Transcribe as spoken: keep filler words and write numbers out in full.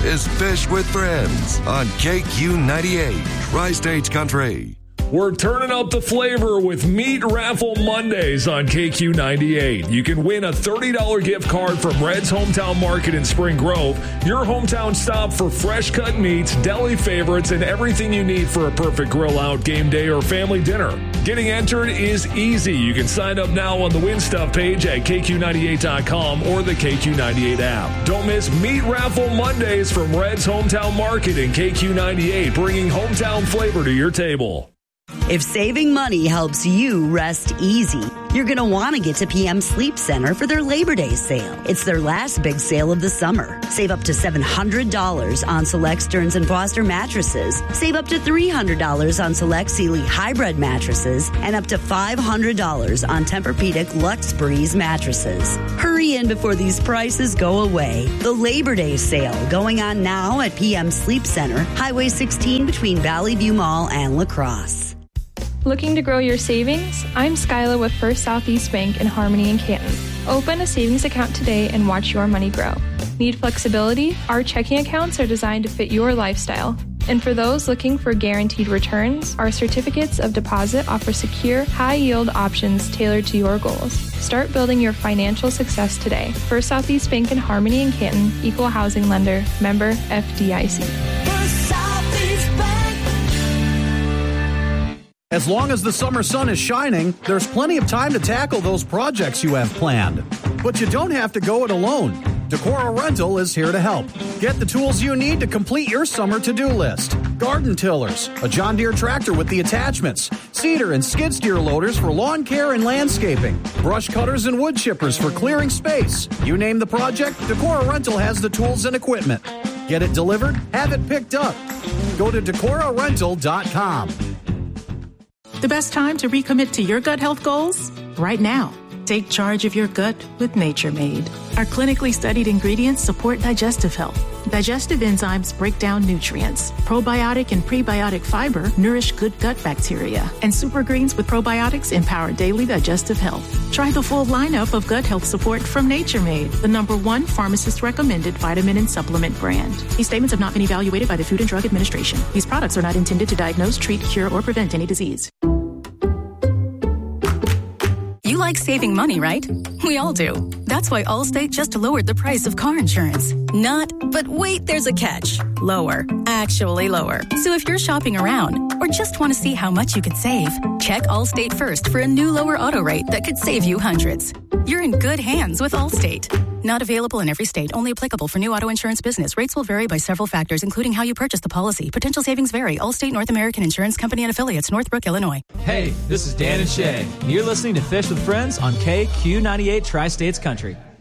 is Fish with Friends on K Q ninety-eight, Tri-States Country. We're turning up the flavor with Meat Raffle Mondays on K Q ninety-eight. You can win a thirty dollars gift card from Red's Hometown Market in Spring Grove, your hometown stop for fresh cut meats, deli favorites, and everything you need for a perfect grill out, game day, or family dinner. Getting entered is easy. You can sign up now on the Win Stuff page at K Q ninety-eight dot com or the K Q ninety-eight app. Don't miss Meat Raffle Mondays from Red's Hometown Market in K Q ninety-eight, bringing hometown flavor to your table. If saving money helps you rest easy, you're going to want to get to P M Sleep Center for their Labor Day sale. It's their last big sale of the summer. Save up to seven hundred dollars on select Stearns and Foster mattresses. Save up to three hundred dollars on select Sealy hybrid mattresses and up to five hundred dollars on Tempur-Pedic Lux Breeze mattresses. Hurry in before these prices go away. The Labor Day sale going on now at P M Sleep Center, Highway sixteen between Valley View Mall and La Crosse. Looking to grow your savings? I'm Skyla with First Southeast Bank in Harmony and Canton. Open a savings account today and watch your money grow. Need flexibility? Our checking accounts are designed to fit your lifestyle. And for those looking for guaranteed returns, our certificates of deposit offer secure, high-yield options tailored to your goals. Start building your financial success today. First Southeast Bank in Harmony and Canton, Equal Housing Lender, member F D I C. First Southeast Bank. As long as the summer sun is shining, there's plenty of time to tackle those projects you have planned. But you don't have to go it alone. Decorah Rental is here to help. Get the tools you need to complete your summer to-do list. Garden tillers, a John Deere tractor with the attachments, seeder and skid steer loaders for lawn care and landscaping, brush cutters and wood chippers for clearing space. You name the project, Decorah Rental has the tools and equipment. Get it delivered, have it picked up. Go to decorah rental dot com. The best time to recommit to your gut health goals? Right now. Take charge of your gut with Nature Made. Our clinically studied ingredients support digestive health. Digestive enzymes break down nutrients. Probiotic and prebiotic fiber nourish good gut bacteria. And super greens with probiotics empower daily digestive health. Try the full lineup of gut health support from Nature Made, the number one pharmacist-recommended vitamin and supplement brand. These statements have not been evaluated by the Food and Drug Administration. These products are not intended to diagnose, treat, cure, or prevent any disease. You like saving money, right? We all do. That's why Allstate just lowered the price of car insurance. Not, but wait, there's a catch. Lower. Actually lower. So if you're shopping around or just want to see how much you could save, check Allstate first for a new lower auto rate that could save you hundreds. You're in good hands with Allstate. Not available in every state. Only applicable for new auto insurance business. Rates will vary by several factors, including how you purchase the policy. Potential savings vary. Allstate North American Insurance Company and Affiliates, Northbrook, Illinois. Hey, this is Dan and Shay. And you're listening to Fish with Friends on K Q ninety-eight Tri-States Country.